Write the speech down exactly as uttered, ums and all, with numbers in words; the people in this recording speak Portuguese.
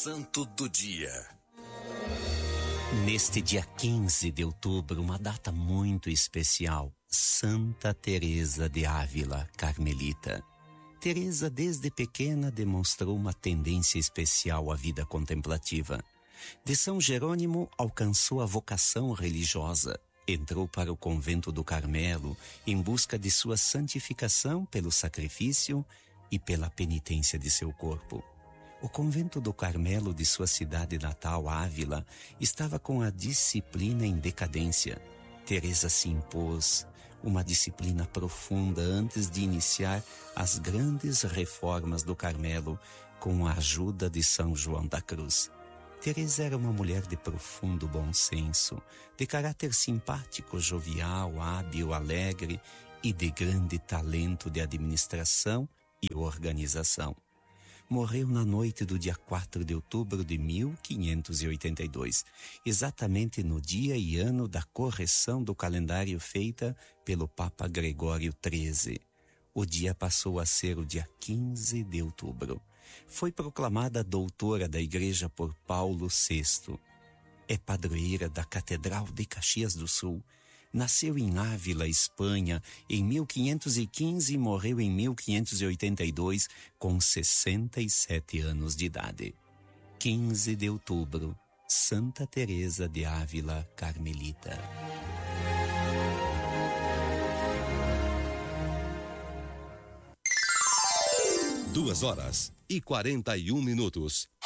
Santo do Dia. Neste dia quinze de outubro, uma data muito especial, Santa Teresa de Ávila, Carmelita. Teresa, desde pequena, demonstrou uma tendência especial à vida contemplativa. De São Jerônimo, alcançou a vocação religiosa. Entrou para o convento do Carmelo em busca de sua santificação pelo sacrifício e pela penitência de seu corpo. O convento do Carmelo de sua cidade natal, Ávila, estava com a disciplina em decadência. Teresa se impôs uma disciplina profunda antes de iniciar as grandes reformas do Carmelo com a ajuda de São João da Cruz. Teresa era uma mulher de profundo bom senso, de caráter simpático, jovial, hábil, alegre e de grande talento de administração e organização. Morreu na noite do dia quatro de outubro de mil quinhentos e oitenta e dois, exatamente no dia e ano da correção do calendário feita pelo Papa Gregório treze. O dia passou a ser o dia quinze de outubro. Foi proclamada doutora da Igreja por Paulo sexto. É padroeira da Catedral de Caxias do Sul. Nasceu em Ávila, Espanha, em mil quinhentos e quinze e morreu em mil quinhentos e oitenta e dois, com sessenta e sete anos de idade. quinze de outubro, Santa Teresa de Ávila, Carmelita. Duas horas e quarenta e um minutos.